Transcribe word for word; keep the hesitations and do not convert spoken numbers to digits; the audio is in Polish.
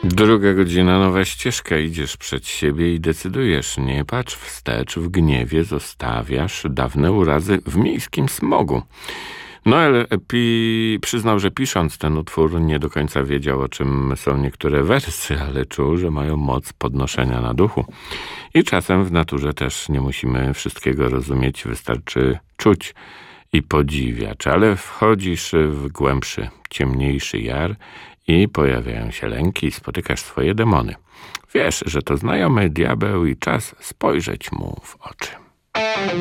Druga godzina, nowa ścieżka. Idziesz przed siebie i decydujesz. Nie patrz wstecz, w gniewie zostawiasz dawne urazy w miejskim smogu. Noel pi... przyznał, że pisząc ten utwór nie do końca wiedział, o czym są niektóre wersy, ale czuł, że mają moc podnoszenia na duchu. I czasem w naturze też nie musimy wszystkiego rozumieć, wystarczy czuć i podziwiać, ale wchodzisz w głębszy, ciemniejszy jar i pojawiają się lęki, spotykasz swoje demony. Wiesz, że to znajomy diabeł i czas spojrzeć mu w oczy.